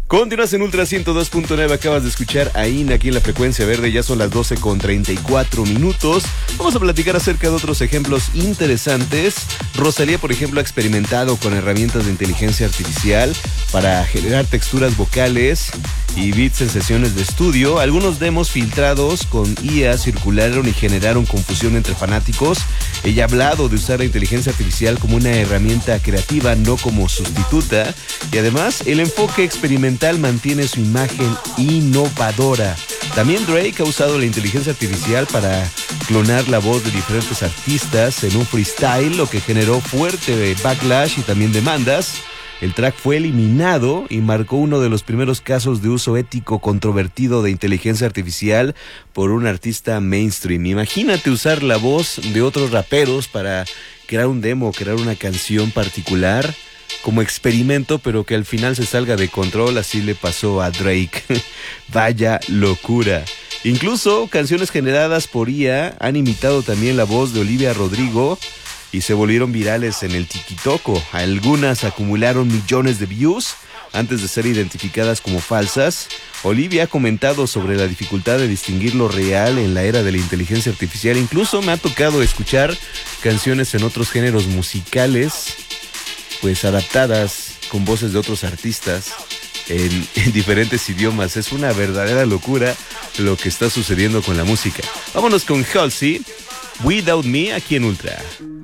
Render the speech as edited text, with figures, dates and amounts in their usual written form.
Continúas en Ultra 102.9, acabas de escuchar a Ina aquí en la frecuencia verde, ya son las 12:34. Vamos a platicar acerca de otros ejemplos interesantes. Rosalía, por ejemplo, ha experimentado con herramientas de inteligencia artificial para generar texturas vocales y beats en sesiones de estudio. Algunos demos filtrados con IA circularon y generaron confusión entre fanáticos. Ella ha hablado de usar la inteligencia artificial como una herramienta creativa, no como sustituta. Y además, el enfoque experimental mantiene su imagen innovadora. También Drake ha usado la inteligencia artificial para clonar la voz de diferentes artistas en un freestyle, lo que generó fuerte backlash y también demandas. El track fue eliminado y marcó uno de los primeros casos de uso ético controvertido de inteligencia artificial por un artista mainstream. Imagínate usar la voz de otros raperos para crear un demo, crear una canción particular como experimento, pero que al final se salga de control. Así le pasó a Drake. Vaya locura. Incluso canciones generadas por IA han imitado también la voz de Olivia Rodrigo y se volvieron virales en el TikTok. Algunas acumularon millones de views antes de ser identificadas como falsas. Olivia ha comentado sobre la dificultad de distinguir lo real en la era de la inteligencia artificial. Incluso me ha tocado escuchar canciones en otros géneros musicales, pues adaptadas con voces de otros artistas en diferentes idiomas. Es una verdadera locura lo que está sucediendo con la música. Vámonos con Halsey, Without Me, aquí en Ultra.